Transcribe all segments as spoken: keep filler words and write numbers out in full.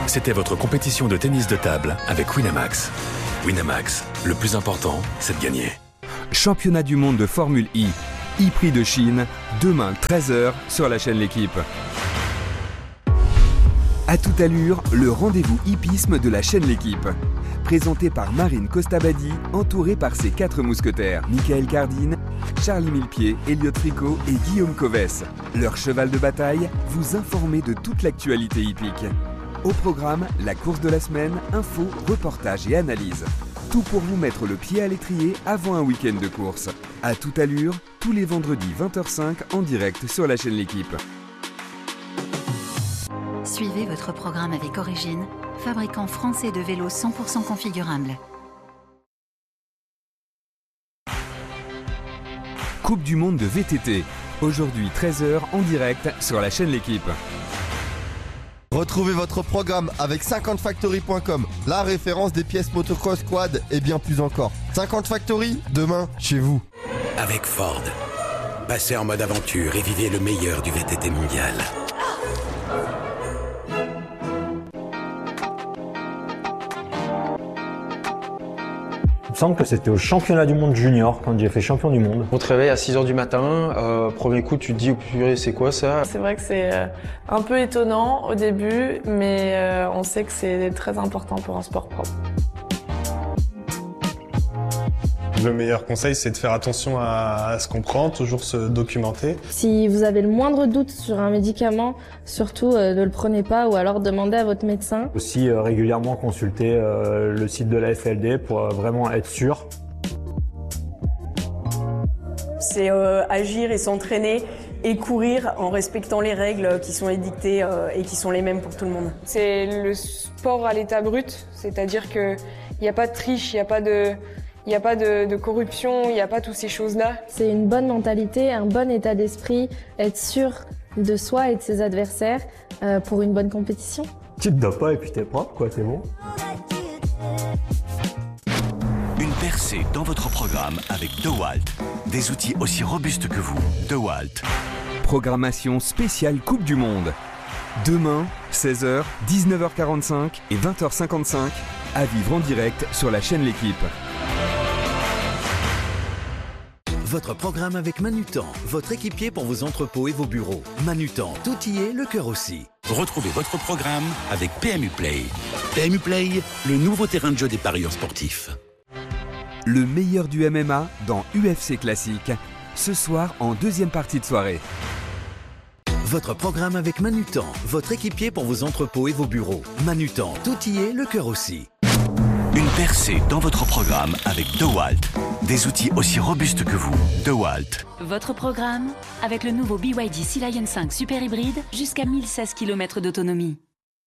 C'était votre compétition de tennis de table avec Winamax. Winamax, le plus important, c'est de gagner. Championnat du monde de Formule I, e-Prix de Chine, demain treize heures sur la chaîne L'Équipe. À toute allure, le rendez-vous hippisme de la chaîne L'Équipe. Présenté par Marine Costabadi, entourée par ses quatre mousquetaires, Michael Cardine, Charlie Millepied, Elliot Fricot et Guillaume Coves. Leur cheval de bataille, vous informer de toute l'actualité hippique. Au programme, la course de la semaine, infos, reportages et analyses. Tout pour vous mettre le pied à l'étrier avant un week-end de course. À toute allure, tous les vendredis vingt heures cinq en direct sur la chaîne L'Équipe. Suivez votre programme avec Origine, fabricant français de vélos cent pour cent configurables. Coupe du monde de V T T. Aujourd'hui treize heures en direct sur la chaîne L'Équipe. Retrouvez votre programme avec cinquante factory point com, la référence des pièces motocross, quad et bien plus encore. cinquante Factory, demain, chez vous. Avec Ford, passez en mode aventure et vivez le meilleur du V T T mondial. Il me semble que c'était au championnat du monde junior quand j'ai fait champion du monde. On te réveille à six heures du matin, euh, premier coup tu te dis oh, purée c'est quoi ça? C'est vrai que c'est euh, un peu étonnant au début, mais euh, on sait que c'est très important pour un sport propre. Le meilleur conseil, c'est de faire attention à, à ce qu'on prend, toujours se documenter. Si vous avez le moindre doute sur un médicament, surtout euh, ne le prenez pas ou alors demandez à votre médecin. Aussi euh, régulièrement consulter euh, le site de la F L D pour euh, vraiment être sûr. C'est euh, agir et s'entraîner et courir en respectant les règles qui sont édictées euh, et qui sont les mêmes pour tout le monde. C'est le sport à l'état brut, c'est-à-dire qu'il n'y a pas de triche, il n'y a pas de... Il n'y a pas de, de corruption, il n'y a pas toutes ces choses-là. C'est une bonne mentalité, un bon état d'esprit, être sûr de soi et de ses adversaires euh, pour une bonne compétition. Tu te dopes pas et puis t'es propre, quoi, c'est bon. Une percée dans votre programme avec DeWalt. Des outils aussi robustes que vous. DeWalt. Programmation spéciale Coupe du Monde. Demain, seize heures, dix-neuf heures quarante-cinq et vingt heures cinquante-cinq, à vivre en direct sur la chaîne L'Équipe. Votre programme avec Manutan, votre équipier pour vos entrepôts et vos bureaux. Manutan, tout y est, le cœur aussi. Retrouvez votre programme avec P M U Play. P M U Play, le nouveau terrain de jeu des parieurs sportifs. Le meilleur du M M A dans U F C Classique, ce soir en deuxième partie de soirée. Votre programme avec Manutan, votre équipier pour vos entrepôts et vos bureaux. Manutan, tout y est, le cœur aussi. Une percée dans votre programme avec DeWalt. Des outils aussi robustes que vous. DeWalt. Votre programme avec le nouveau B Y D Sea Lion cinq Super Hybride jusqu'à mille seize kilomètres d'autonomie.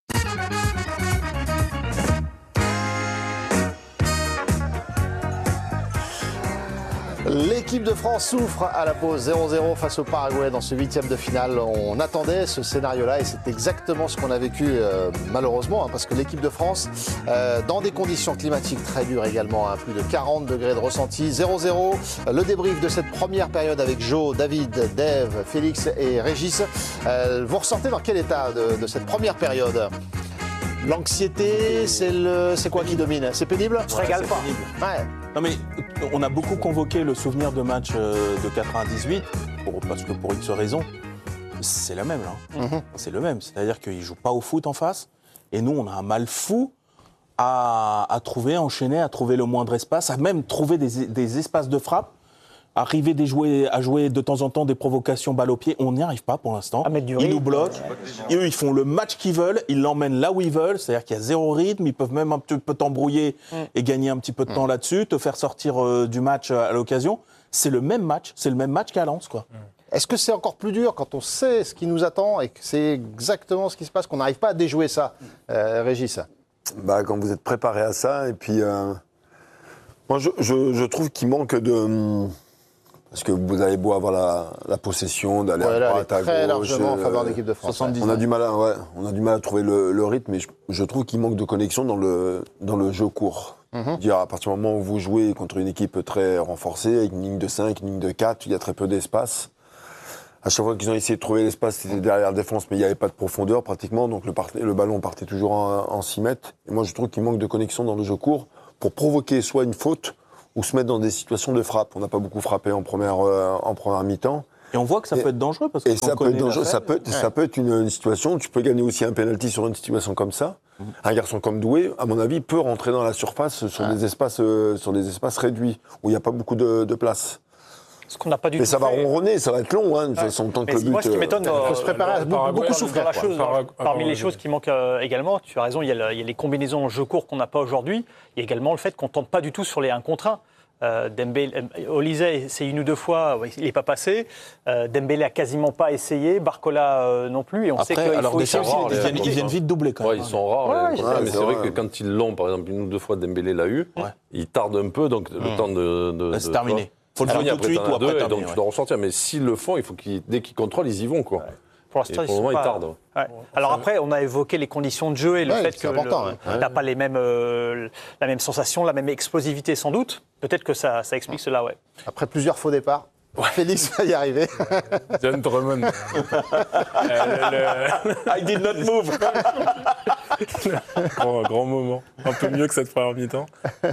L'équipe de France souffre à la pause zéro zéro face au Paraguay dans ce huitième de finale. On attendait ce scénario-là et c'est exactement ce qu'on a vécu euh, malheureusement hein, parce que l'équipe de France, euh, dans des conditions climatiques très dures également, hein, plus de quarante degrés de ressenti, zéro zéro. Le débrief de cette première période avec Jo, David, Dave, Félix et Régis. Euh, vous ressortez dans quel état de, de cette première période ? L'anxiété, c'est le, c'est quoi qui domine ? C'est pénible ? On se régale pas. Ouais. Non mais on a beaucoup convoqué le souvenir de match de quatre-vingt-dix-huit pour, parce que pour X raisons, c'est la même là. Mm-hmm. C'est le même, c'est-à-dire qu'ils jouent pas au foot en face et nous on a un mal fou à, à trouver, enchaîner, à trouver le moindre espace, à même trouver des, des espaces de frappe. Arriver des jouer, à jouer de temps en temps des provocations balle au pied, on n'y arrive pas pour l'instant. Ils nous bloquent, et eux ils font le match qu'ils veulent, ils l'emmènent là où ils veulent, c'est-à-dire qu'il y a zéro rythme, ils peuvent même un petit peu t'embrouiller mm. et gagner un petit peu de mm. temps là-dessus, te faire sortir euh, du match à l'occasion. C'est le même match, c'est le même match qu'à Lens, quoi. Mm. Est-ce que c'est encore plus dur quand on sait ce qui nous attend et que c'est exactement ce qui se passe, qu'on n'arrive pas à déjouer ça, euh, Régis ? Bah, quand vous êtes préparé à ça, et puis euh, moi je, je, je trouve qu'il manque de... Parce que vous avez beau avoir la, la possession, d'aller ouais, à droite, à gauche. Très largement en faveur de l'équipe de France. On a du mal à, ouais, on a du mal à trouver le, le rythme, mais je, je trouve qu'il manque de connexion dans le, dans le jeu court. Mm-hmm. Dire, à partir du moment où vous jouez contre une équipe très renforcée, avec une ligne de cinq, une ligne de quatre, il y a très peu d'espace. À chaque fois qu'ils ont essayé de trouver l'espace, c'était derrière la défense, mais il n'y avait pas de profondeur pratiquement, donc le, part- le ballon partait toujours en, en six mètres. Et moi, je trouve qu'il manque de connexion dans le jeu court pour provoquer soit une faute ou se mettre dans des situations de frappe. On n'a pas beaucoup frappé en première, euh, en première mi-temps. Et on voit que ça et, peut être dangereux parce que et ça peut être dangereux. Ça peut être, ouais. ça peut être une, une situation. Tu peux gagner aussi un penalty sur une situation comme ça. Mmh. Un garçon comme Doué, à mon avis, peut rentrer dans la surface sur ouais. des espaces, euh, sur des espaces réduits où il n'y a pas beaucoup de, de place. Ce qu'on n'a pas du mais tout ça va fait. ronronner, ça va être long, hein, de toute façon, tant que le but. Moi, ce qui m'étonne, euh, il faut se préparer à beaucoup, beaucoup souffrir. La chose, par, parmi les choses qui manquent euh, également, tu as raison, il y a, le, il y a les combinaisons en jeu court qu'on n'a pas aujourd'hui. Il y a également le fait qu'on ne tente pas du tout sur les un contre un. Euh, Dembélé, euh, Olise, c'est une ou deux fois, ouais, il n'est pas passé. Euh, Dembélé a quasiment pas essayé, Barcola euh, non plus. Et on Après, sait qu'il alors faut des aussi rares, les ils, ils viennent vite doubler quand même. Ouais, ils sont rares. Ouais, les... ouais, mais c'est vrai, vrai que quand ils l'ont, par exemple, une ou deux fois, Dembélé l'a eu, ouais. il tarde un peu, donc le mmh. temps de. de c'est terminé. Il faut le finir tout de suite ou après deux, et donc tu dois ressortir. Mais s'ils le font, il faut qu'ils, dès qu'ils contrôlent, ils y vont, quoi. Ouais. Pour l'instant, ils, pour le moment, pas... ils tardent. Ouais. Alors après, on a évoqué les conditions de jeu et le ouais, fait que important, le... ouais. n'a pas les mêmes, euh, la même sensation, la même explosivité sans doute. Peut-être que ça, ça explique cela, ouais. Après plusieurs faux départs, ouais. Félix va y arriver. John Drummond. euh, le... I did not move. grand, grand moment. Un peu mieux que cette première mi-temps.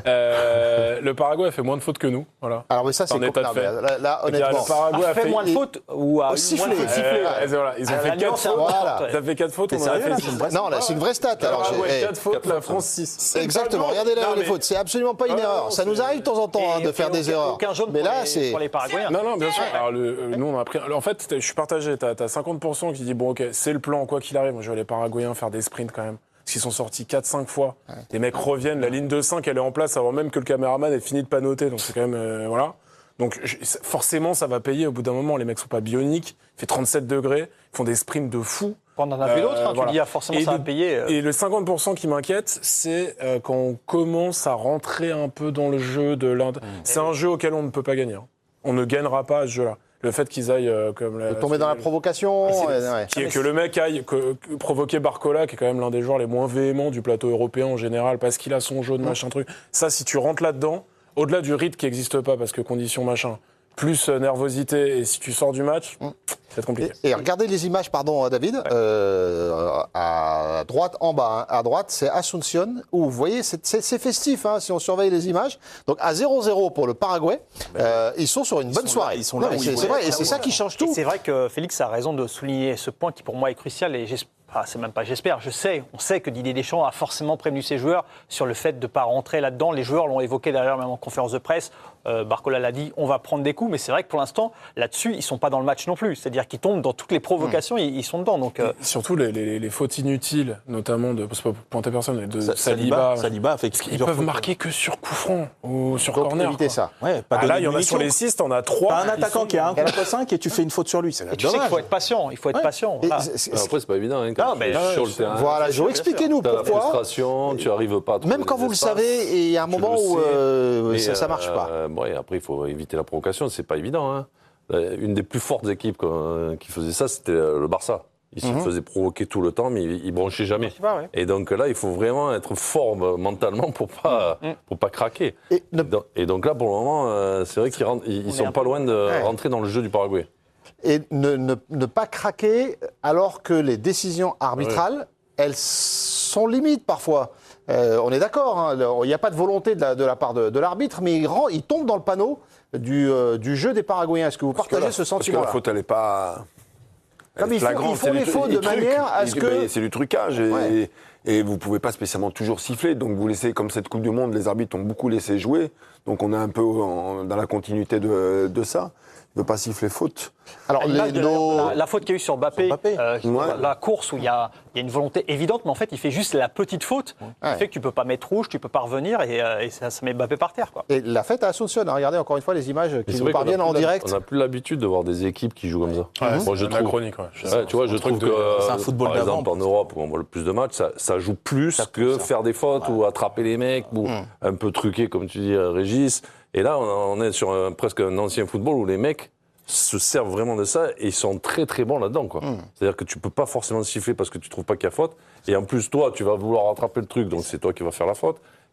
Euh, le Paraguay a fait moins de fautes que nous. Voilà. Alors, mais ça, c'est, c'est un état de fait. Là, là honnêtement. Le Paraguay a fait, fait moins de fautes ou a sifflé. Moins de sifflé. Euh, voilà. Ils ont fait quatre fautes. Voilà. Ils ont fait quatre fautes. On en a fait six. Non, là, c'est une vraie stat. Alors, Paraguay, quatre fautes, la France, six. Exactement. Regardez là les fautes. C'est absolument pas une erreur. Ça nous arrive de temps en temps de faire des erreurs. Mais là, c'est. Pour les Paraguayens. Non, non, bien sûr. Alors, nous, on a appris. En fait, je suis partagé. T'as cinquante pour cent qui dit bon, ok, c'est le plan, quoi qu'il arrive. Moi, je vois les Paraguayens faire des sprints quand même. Parce qu'ils sont sortis quatre cinq fois. Ouais. Les mecs reviennent, la ligne de cinq, elle est en place avant même que le caméraman ait fini de panoter. Donc c'est quand même... Euh, voilà. Donc je, forcément, ça va payer au bout d'un moment. Les mecs sont pas bioniques. Il fait trente-sept degrés. Ils font des sprints de fou. On en a vu euh, d'autres. Hein, voilà. Tu dis, ah, forcément, et ça le, va payer. Euh... Et le cinquante pour cent qui m'inquiète, c'est euh, quand on commence à rentrer un peu dans le jeu de l'Inde. Mmh. C'est un jeu auquel on ne peut pas gagner. Hein. On ne gagnera pas à ce jeu-là. Le fait qu'ils aillent euh, comme la, de tomber dans la provocation, ah, ouais. qui est que le mec aille que, que provoquer Barcola, qui est quand même l'un des joueurs les moins véhéments du plateau européen en général, parce qu'il a son jaune, ouais. machin truc. Ça, si tu rentres là-dedans, au-delà du rythme qui n'existe pas, parce que conditions machin, plus euh, nervosité, et si tu sors du match, mm. c'est compliqué. Et, et regardez les images, pardon, David, ouais. euh, à droite, en bas, hein, à droite, c'est Asunción, où vous voyez, c'est, c'est, c'est festif, hein, si on surveille les images. Donc à zéro zéro pour le Paraguay, ben, euh, ils sont sur une bonne soirée. Là, ils sont là, non, c'est, c'est vrai, et c'est ça qui change tout. Et c'est vrai que Félix a raison de souligner ce point qui pour moi est crucial, et j'espère. Ah, c'est même pas j'espère, je sais, on sait que Didier Deschamps a forcément prévenu ses joueurs sur le fait de ne pas rentrer là-dedans. Les joueurs l'ont évoqué derrière, même en conférence de presse. Euh, Barcola l'a dit, on va prendre des coups, mais c'est vrai que pour l'instant, là-dessus, ils ne sont pas dans le match non plus. C'est-à-dire qu'ils tombent dans toutes les provocations, mmh. ils, ils sont dedans. Donc, euh... surtout les, les, les fautes inutiles, notamment de, c'est pas pour pointer personne, de Sa, Saliba. Saliba a fait ils peuvent marquer que sur coup franc ou sur corner. Éviter ça. Ouais, pas ah, là, il y en a sur les six, t'en as trois. T'as un attaquant qui a un contre cinq et tu fais une faute sur lui. C'est et tu sais qu'il faut être patient. Il faut être patient. Après, c'est pas évident. Voilà, je vous expliquez-nous pourquoi. La frustration, tu arrives pas à même quand vous le savez, et il y a un moment où euh, ça, ça marche pas. Euh, bon, et après, il faut éviter la provocation, c'est pas évident. Hein. Une des plus fortes équipes qui faisait ça, c'était le Barça. Ils se mm-hmm. faisaient provoquer tout le temps, mais ils, ils bronchaient jamais. Pas, ouais. Et donc là, il faut vraiment être fort mentalement pour pas mm-hmm. pour pas craquer. Et, ne... donc, et donc là, pour le moment, euh, c'est vrai qu'ils rentrent, ils, ils sont pas loin de ouais. rentrer dans le jeu du Paraguay. Et ne, ne, ne pas craquer alors que les décisions arbitrales, ouais. elles sont limites parfois. Euh, on est d'accord, hein, il n'y a pas de volonté de la, de la part de, de l'arbitre, mais il, rend, il tombe dans le panneau du, euh, du jeu des Paraguayens. Est-ce que vous parce partagez que la, ce sentiment-là? Parce que la faute, elle n'est pas... Non, mais ils font, ils font les fautes de manière à ce que... C'est du trucage et, ouais. et vous ne pouvez pas spécialement toujours siffler. Donc vous laissez, comme cette Coupe du Monde, les arbitres ont beaucoup laissé jouer. Donc on est un peu en, dans la continuité de, de ça. Il ne veut pas siffler faute. Alors, les, nos... la, la faute qu'il y a eu sur Mbappé, sur Mbappé. Euh, ouais. la course où il y, a, il y a une volonté évidente, mais en fait, il fait juste la petite faute ouais. qui fait que tu ne peux pas mettre rouge, tu ne peux pas revenir et, euh, et ça, ça met Mbappé par terre. Quoi. Et la fête à Asunción, hein, regardez encore une fois les images qui nous parviennent en direct. On n'a plus l'habitude de voir des équipes qui jouent comme ça. Ouais, Moi, je trouve, chronique, ouais. Je ouais, tu vois, je trouve que, c'est un football par exemple, en Europe, où on voit le plus de matchs, ça, ça joue plus ça que ça. faire des fautes ouais. ou attraper les mecs ou mmh. un peu truquer, comme tu dis, Régis. Et là, on est sur un, presque un ancien football où les mecs se servent vraiment de ça et ils sont très très bons là-dedans, quoi. Mmh. C'est-à-dire que tu peux pas forcément siffler parce que tu trouves pas qu'il y a faute. Et en plus, toi, tu vas vouloir rattraper le truc, donc c'est toi qui vas faire la faute.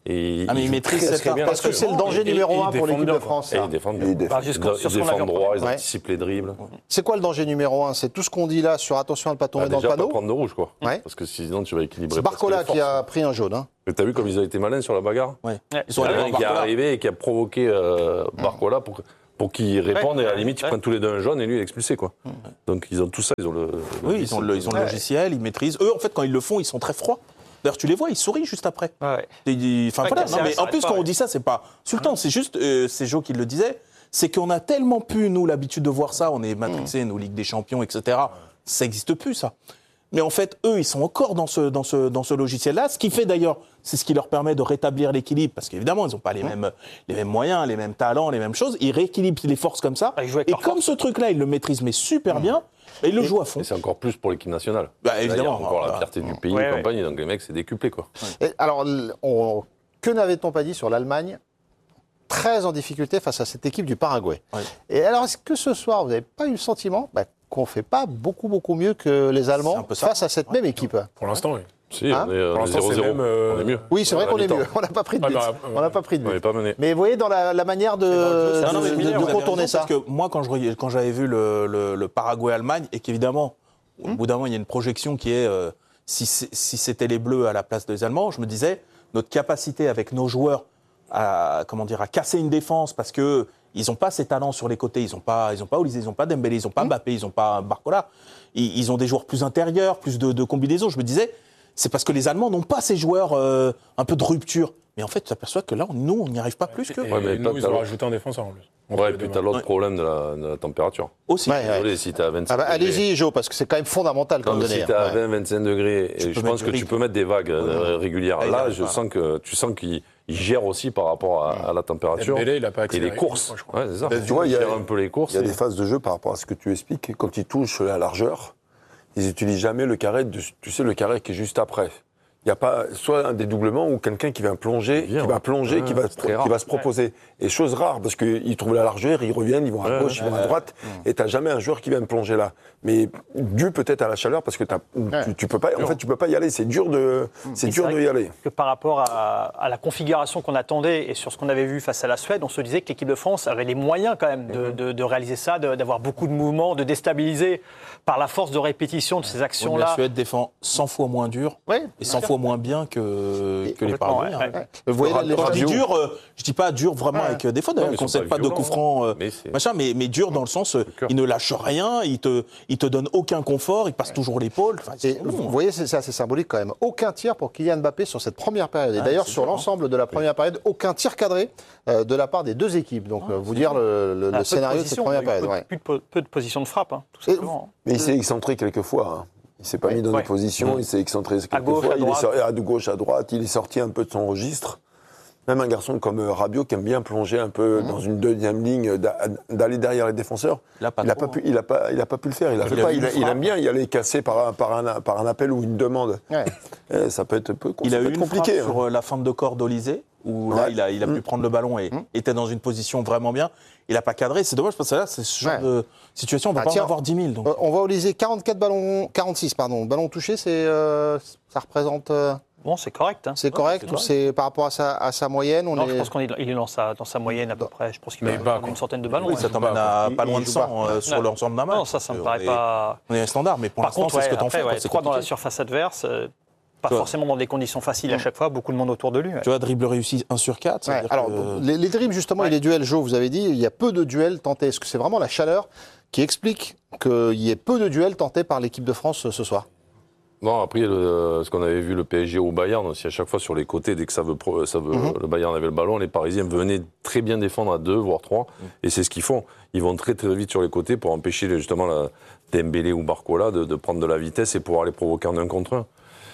Et ah, mais ils il maîtrise très, cette très bien. Parce que c'est le danger et, numéro un pour l'équipe de France. Et ils défendent bien. Ils défendent, ils défendent droit, ils anticipent les dribbles. C'est quoi le danger numéro un? C'est tout ce qu'on dit là sur attention à ne pas tomber ah, dans déjà, le panneau. Pas prendre de rouge, quoi. Ouais. Parce que sinon, tu vas équilibrer. C'est Barcola qui a pris un jaune. Hein. Mais t'as vu comme ils ont été malins sur la bagarre? Ouais. Ils sont allés qui est arrivé et qui a provoqué euh, Barcola pour. Pour qu'ils répondent, ouais, et à la limite, ouais. ils prennent tous les deux un jaune et lui, il est expulsé, quoi. Ouais. Donc, ils ont tout ça, ils ont le. le oui, ils ont le, ils ont le logiciel, ils maîtrisent. Eux, en fait, quand ils le font, ils sont très froids. D'ailleurs, tu les vois, ils sourient juste après. Ouais. Ils, enfin, ouais, voilà. Non, mais en plus, pas, quand ouais. on dit ça, c'est pas insultant, mmh. c'est juste, euh, c'est Joe qui le disait, c'est qu'on a tellement pu, nous, l'habitude de voir ça, on est matrixés, mmh. nos Ligues des Champions, et cetera. Ça n'existe plus, ça. Mais en fait, eux, ils sont encore dans ce, dans ce, dans ce logiciel-là, ce qui fait d'ailleurs, c'est ce qui leur permet de rétablir l'équilibre, parce qu'évidemment, ils n'ont pas les, mmh. mêmes, les mêmes moyens, les mêmes talents, les mêmes choses. Ils rééquilibrent les forces comme ça. Et comme force. Ce truc-là, ils le maîtrisent, mais super mmh. bien, et ils le jouent à fond. Et c'est encore plus pour l'équipe nationale. Bah, évidemment. Là, il y a encore la fierté du pays ouais, et ouais. compagnie, donc les mecs, c'est décuplé, quoi. Et alors, on, que n'avait-on pas dit sur l'Allemagne? Très en difficulté face à cette équipe du Paraguay. Ouais. Et alors, est-ce que ce soir, vous n'avez pas eu le sentiment bah, qu'on ne fait pas beaucoup, beaucoup mieux que les Allemands face à cette ouais. même équipe? Pour l'instant, oui. Si, hein on est zéro zéro, euh... on est mieux. Oui, c'est vrai qu'on est mieux. On n'a pas pris de but. Ah bah, on n'a pas pris de but. On n'est pas mené. Mais vous voyez, dans la, la manière de, de, non, de, de, de contourner ça. Parce que moi, quand, je, quand j'avais vu le, le, le Paraguay-Allemagne, et qu'évidemment, mmh. au bout d'un moment, il y a une projection qui est, euh, si, si c'était les Bleus à la place des Allemands, je me disais, notre capacité avec nos joueurs à, comment dire, à casser une défense, parce que ils n'ont pas ces talents sur les côtés, ils n'ont pas, ils n'ont pas Olysée, ils n'ont pas Dembélé, ils n'ont pas Mbappé, ils n'ont pas Barcola. Ils, ils ont des joueurs plus intérieurs, plus de, de combinaisons. Je me disais, c'est parce que les Allemands n'ont pas ces joueurs euh, un peu de rupture. Mais en fait, tu t'aperçois que là, nous, on n'y arrive pas plus que. Ouais, mais nous, ils ont rajouté un défenseur en plus. Ouais, et puis tu as l'autre ouais. problème de la, de la température. Aussi. Ouais, Désolé, ouais. si tu es à vingt-cinq ah bah, allez-y, Jo, parce que c'est quand même fondamental comme donné. Si tu es à vingt, vingt-cinq degrés, et je pense que tu peux mettre des vagues ouais. régulières. Ouais, là, je sens que tu sens qu'ils gèrent aussi par rapport à, à la température. Dembélé, il a pas et les courses. Moi, ouais, c'est ça. Tu vois, il y a un peu les courses. Il y a des phases de jeu par rapport à ce que tu expliques. Quand ils touchent la largeur, ils n'utilisent jamais le carré, de, tu sais, le carré qui est juste après. Il n'y a pas soit un dédoublement ou quelqu'un qui va plonger, qui va plonger, qui va, qui va se proposer. Et chose rare, parce qu'ils trouvent la largeur, ils reviennent, ils vont à ouais, gauche, ouais, ils vont ouais. à droite, ouais. et tu n'as jamais un joueur qui vient plonger là. Mais dû peut-être à la chaleur, parce que t'as, ouais. tu, tu peux pas, en fait, tu peux pas y aller. C'est dur de, c'est dur de y aller. Que par rapport à, à la configuration qu'on attendait et sur ce qu'on avait vu face à la Suède, on se disait que l'équipe de France avait les moyens quand même de, de, de réaliser ça, de, d'avoir beaucoup de mouvements, de déstabiliser par la force de répétition de ces actions-là. La Suède défend cent fois moins dur ouais, et cent fois moins bien que, que les Paraguayens. Ouais, ouais. Vous voyez, les quand je dis dur, euh, je dis pas dur vraiment ouais. avec des fois d'ailleurs, qu'on ne concède pas de coups francs, euh, mais, machin, mais, mais dur dans le sens, euh, il ne lâche rien, il te, il te donne aucun confort, il passe ouais. toujours l'épaule. Enfin, et bon, vous voyez, c'est, c'est assez symbolique quand même. Aucun tir pour Kylian Mbappé sur cette première période. Et ah, d'ailleurs, sur dur, l'ensemble hein. de la première période, aucun tir cadré euh, de la part des deux équipes. Donc, ah, euh, vous dire le, le, le scénario de, de cette première période. Peu, ouais. peu, peu, peu de position de frappe, hein, tout simplement. Mais il s'est excentré quelques fois. Hein. Il s'est pas ouais, mis dans ouais. des positions, mmh. il s'est excentré quelques gauche, fois. Il est sorti à gauche, à droite, il est sorti un peu de son registre. Même un garçon comme Rabiot qui aime bien plonger un peu mmh. dans une deuxième ligne, d'aller derrière les défenseurs. Il n'a pas, pas, pu, il a pas, il a pas pu le faire. Il, a il, a pas, il, a, il aime bien y aller casser par un, par un, par un appel ou une demande. Ouais. Eh, ça peut être un peu compliqué. Il a eu une compliqué, frappe hein. sur la fin de corps d'Olysée, où ouais. là, il a, il a mmh. pu prendre le ballon et mmh. était dans une position vraiment bien. Il n'a pas cadré. C'est dommage parce que là, c'est ce genre ouais. de situation. On ne va bah, pas tiens, en avoir dix mille. Donc. On va Olysée, quarante-quatre ballons, quarante-six, pardon. Ballons touchés, c'est, euh, ça représente. Euh... Bon, c'est correct. Hein. C'est correct ouais, c'est ou c'est par rapport à sa, à sa moyenne on Non, est... je pense qu'il est dans sa, dans sa moyenne à peu près. Je pense qu'il a pas, une centaine de ballons. Oui, ça t'emmène à pas loin de cent euh, sur l'ensemble d'un match. Non, ça, ça me paraît pas. On est un standard, mais pour Par l'instant, contre, c'est ce que ouais, t'en fais. Ouais, trois dans la surface adverse. Euh, Pas Toi. forcément dans des conditions faciles à chaque fois, beaucoup de monde autour de lui. Ouais. Tu vois, dribble réussi un sur quatre. Ouais, alors, que... les, les dribbles, justement, ouais. et les duels, Jo, vous avez dit, il y a peu de duels tentés. Est-ce que c'est vraiment la chaleur qui explique qu'il y ait peu de duels tentés par l'équipe de France ce soir? Non, après, le, ce qu'on avait vu le P S G au Bayern, aussi à chaque fois sur les côtés, dès que ça veut, ça veut mm-hmm. le Bayern avait le ballon, les Parisiens venaient très bien défendre à deux, voire trois. Mm. Et c'est ce qu'ils font. Ils vont très très vite sur les côtés pour empêcher justement la Dembélé ou Barcola de, de prendre de la vitesse et pouvoir les provoquer en un contre un.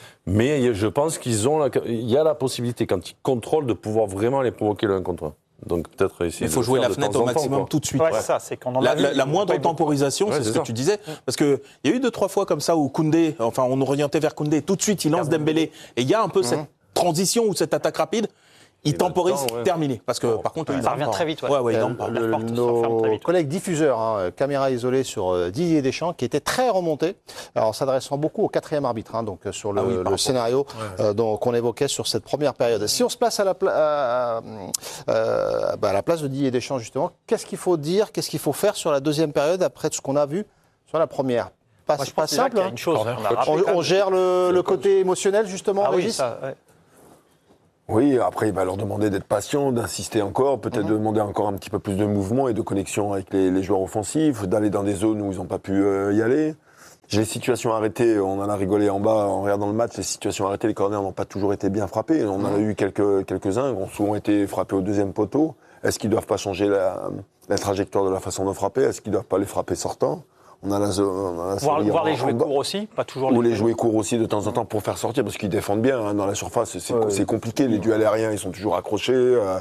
Mais je pense qu'ils ont la, il y a la possibilité, quand ils contrôlent, de pouvoir vraiment les provoquer l'un contre un. Donc peut-être essayer. Il faut de jouer la de fenêtre au maximum temps, tout de suite. Ouais, ouais. Ça, c'est qu'on en la, a vu, la, la moindre temporisation, ouais, c'est, c'est ce ça. que tu disais. Parce qu'il y a eu deux, trois fois comme ça où Koundé, enfin on orientait vers Koundé, tout de suite il lance Dembélé. Et il y a un peu mmh. cette transition ou cette attaque rapide. Ils temporisent, temps, ouais. terminé. Parce que par contre, ça ils revient dorment très pas. vite. Ouais. Ouais, ouais, ils Euh, dorment pas. le- La porte se referme très nos vite. collègues diffuseurs, hein, caméra isolée sur euh, Didier Deschamps, qui était très remonté, alors s'adressant beaucoup au quatrième arbitre, hein, donc euh, sur le, Ah oui, par le rapport. scénario euh, dont- qu'on évoquait sur cette première période. Si on se place à la, pla- à, euh, bah, à la place de Didier Deschamps, justement, qu'est-ce qu'il faut dire, qu'est-ce qu'il faut faire sur la deuxième période après ce qu'on a vu sur la première? Pas, Moi, je pas pense déjà simple. qu'il y a hein. une chose. On, a On, rappelé quand on même- gère le, le côté émotionnel, justement, Ah oui, Régis ça, ouais. Oui, après, il va leur demander d'être patient, d'insister encore, peut-être de demander encore un petit peu plus de mouvement et de connexion avec les, les joueurs offensifs, d'aller dans des zones où ils n'ont pas pu euh, y aller. Les situations arrêtées, on en a rigolé en bas en regardant le match, les situations arrêtées, les corners n'ont pas toujours été bien frappés. On en a eu quelques, quelques-uns qui ont souvent été frappés au deuxième poteau. Est-ce qu'ils ne doivent pas changer la, la trajectoire de la façon de frapper? Est-ce qu'ils ne doivent pas les frapper sortant? On a la, zone- on a la Voir, série voir en- les jouer en bas. courts aussi, pas toujours Ou les jouer courts aussi de temps en temps pour faire sortir, parce qu'ils défendent bien hein, dans la surface. C'est Ouais. c'est compliqué, les duels aériens, ils sont toujours accrochés. euh.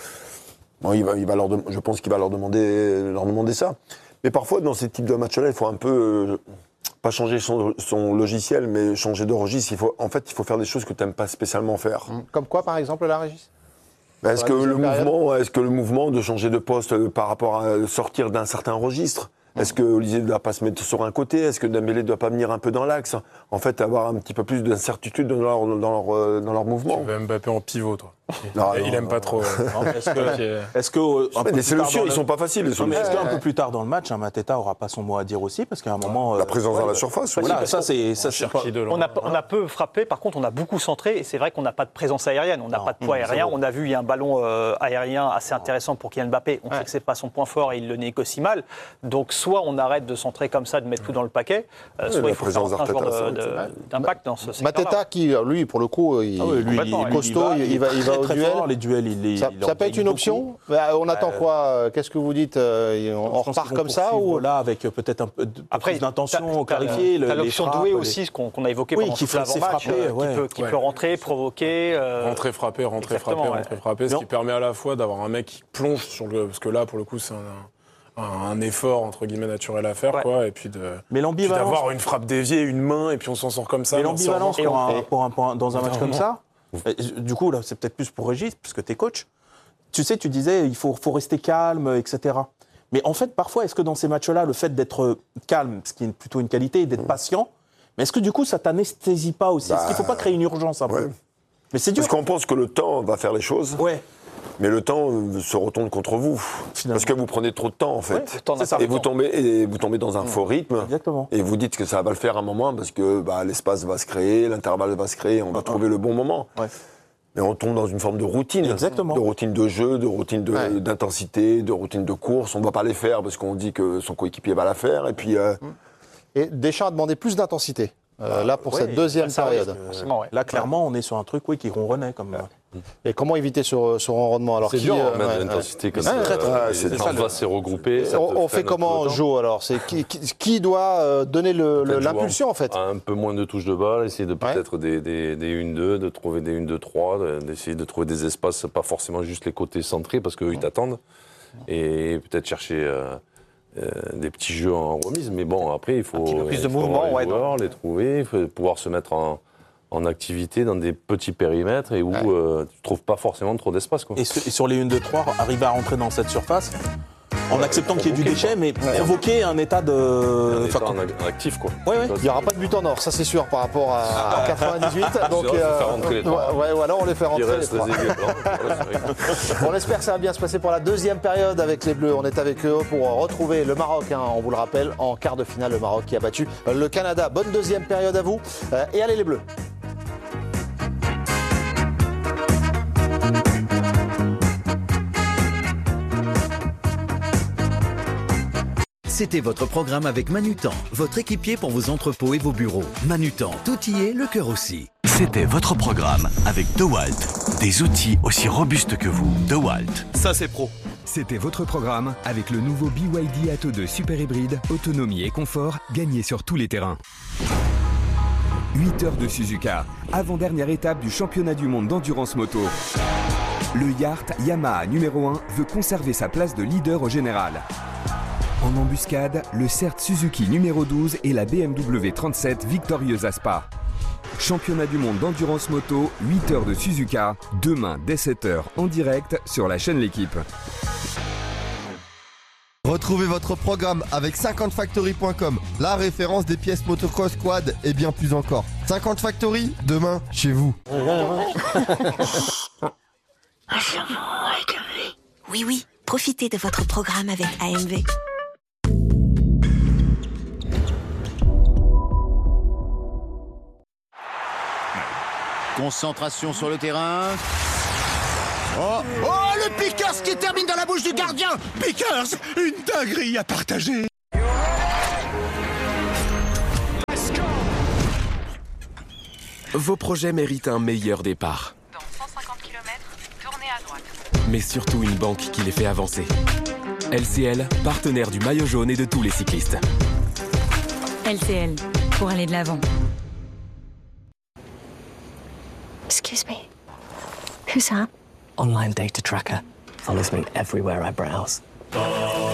Bon, il va, il va leur dem- je pense qu'il va leur demander, leur demander ça. Mais parfois, dans ces types de matchs-là, il faut un peu, euh, pas changer son, son logiciel, mais changer de registre. Il faut, en fait, il faut faire des choses que tu n'aimes pas spécialement faire. Comme quoi, par exemple, là, Régis? Ben, Est-ce Sur que, la le deuxième période mouvement, est-ce que le mouvement de changer de poste euh, par rapport à sortir d'un certain registre, est-ce que Olysée ne doit pas se mettre sur un côté? Est-ce que Dembélé ne doit pas venir un peu dans l'axe? En fait, avoir un petit peu plus d'incertitude dans leur, dans leur, euh, dans leur mouvement. Tu veux Mbappé en pivot, toi. Non, il non, aime non. pas trop. Non, Est-ce que, Ok. est-ce que euh, un peu Les plus tard solutions, dans ils le- sont pas faciles, les Non, mais solutions. est-ce qu'un peu plus tard dans le match, un Mateta aura pas son mot à dire aussi? Parce qu'à un moment. La euh, présence dans la surface, oui. Voilà, parce ça qu'on- c'est. ça, c'est pas- On a, on a peu frappé, par contre on a beaucoup centré et c'est vrai qu'on n'a pas de présence aérienne, on n'a pas de poids aérien. On a vu il y a un ballon euh, aérien assez intéressant pour Kylian Mbappé. On sait que c'est pas son point fort et il le négocie mal. Donc soit on arrête de centrer comme ça, de mettre tout dans le paquet, euh, Ouais, soit la il faut faire présence un joueur d'Arteta, de- c'est de- vrai. d'impact dans ce secteur-là. Mateta, qui, lui, pour le coup, il, Ah ouais, lui, il est il- il costaud, y il, il va, il va très, au très duel. fort, les duels, il, il, Ça, il ça leur peut être gagne une option. beaucoup. Bah, on attend Euh, quoi euh, Qu'est-ce que vous dites euh, On Je pense repart qu'ils vont comme ça poursuivre ou là avec euh, peut-être un peu de- Après, plus d'intention, t'as- clarifier le- T'as les l'option frappes, douée les- aussi, ce qu'on qu'on a évoqué Oui, pendant qui tout fait assez l'avant-match, frapper, euh, ouais. qui peut, qui Ouais. peut rentrer, provoquer. euh, Rentrer, frapper, rentrer, exactement, frapper, ouais. rentrer, frapper, ce Non. qui permet à la fois d'avoir un mec qui plonge sur le. Parce que là, pour le coup, c'est un, un, un effort, entre guillemets, naturel à faire, Ouais. quoi. Et puis de. Mais puis l'ambivalence. d'avoir une frappe déviée, une main, et puis on s'en sort comme ça. Mais merci, l'ambivalence au revoir. pour un- pour un- pour un- dans un match comme ça, euh, du coup, là, c'est peut-être plus pour Régis, puisque tu es coach. Tu sais, tu disais, il faut, faut rester calme, et cetera. Mais en fait, parfois, est-ce que dans ces matchs-là, le fait d'être calme, ce qui est plutôt une qualité, et d'être patient, mais est-ce que du coup, ça t'anesthésie pas aussi? Est-ce qu'il ne faut pas créer une urgence un peu? Ouais. Mais c'est dur. Parce qu'on pense que le temps va faire les choses. Ouais. Mais le temps euh, se retourne contre vous. Finalement. Parce que vous prenez trop de temps, en fait. Ouais, le temps n'a pas et, le vous temps. tombez, et vous tombez dans un faux rythme. Exactement. Et vous dites que ça va le faire à un moment parce que bah, l'espace va se créer, l'intervalle va se créer, on va trouver le bon moment. Ouais. Mais on tombe dans une forme de routine. Exactement. De routine de jeu, de routine de- Ouais. d'intensité, de routine de course. On ne va pas les faire parce qu'on dit que son coéquipier va la faire. Et puis, euh, Et Deschamps a demandé plus d'intensité, euh, là, pour ouais, cette deuxième ça période. risque, forcément, ouais. Là, clairement, on est sur un truc oui, qui ronronnait. Comme... Et comment éviter ce, ce ronronnement alors C'est qui, dur, euh, hein, mettre ouais, de l'intensité comme ouais. ça. Très, très, euh, c'est les ça, surfaces s'est regroupé. Et ça on, te on fait freine comment, tout le temps. Jo, alors c'est qui, qui, qui doit euh, donner le- le- Peut-être l'impulsion, en fait Un peu moins de touches de balle, essayer de peut-être des, des, des un deux, de trouver des un deux trois, de- d'essayer de trouver des espaces, pas forcément juste les côtés centrés, parce qu'eux, ils t'attendent. Et peut-être chercher euh, euh, des petits jeux en remise. Mais bon, après, il faut, petit peu plus il de faut mouvement, avoir les ouais, joueurs, les trouver, il faut pouvoir se mettre en, en activité dans des petits périmètres et où euh, tu ne trouves pas forcément trop d'espace. quoi. Et, ce- et sur les un deux trois, arriver à rentrer dans cette surface, en acceptant qu'il y ait du déchet, mais provoquer un état de. Un Enfin, état en ac- actif, quoi. Ouais, ouais. Il n'y aura pas de but en or, ça c'est sûr, par rapport à, à quatre-vingt-dix-huit. Donc, C'est vrai, faut faire rentrer les trois. ouais, ouais, ou alors on les fait Il rentrer les reste trois. les aiguilles blanches. Voilà, c'est vrai. On espère que ça va bien se passer pour la deuxième période avec les Bleus. On est avec eux pour retrouver le Maroc, hein, on vous le rappelle, en quart de finale, le Maroc qui a battu le Canada. Bonne deuxième période à vous. Euh, et allez les Bleus. C'était votre programme avec Manutan, votre équipier pour vos entrepôts et vos bureaux. Manutan, tout y est, le cœur aussi. C'était votre programme avec DeWalt. Des outils aussi robustes que vous. DeWalt. Ça, c'est pro. C'était votre programme avec le nouveau B Y D Atto deux Super Hybride, autonomie et confort, gagnés sur tous les terrains. huit heures de Suzuka, avant-dernière étape du championnat du monde d'endurance moto. Le Yacht Yamaha numéro un veut conserver sa place de leader au général. En embuscade, le C E R T Suzuki numéro douze et la B M W trente-sept victorieuse à Spa. Championnat du monde d'endurance moto, huit heures de Suzuka, demain dès sept heures en direct sur la chaîne L'équipe. Retrouvez votre programme avec cinquante factory point com, la référence des pièces motocross, quad et bien plus encore. cinquante Factory, demain, chez vous. Oui, oui, profitez de votre programme avec A M V. Concentration sur le terrain. Oh, oh, le Pickers qui termine dans la bouche du gardien. Pickers, une dinguerie à partager. Vos projets méritent un meilleur départ. Dans cent cinquante kilomètres, tournez à droite. Mais surtout une banque qui les fait avancer. L C L, partenaire du maillot jaune et de tous les cyclistes. L C L, pour aller de l'avant. Excuse me. Who's that? Online data tracker follows me everywhere I browse.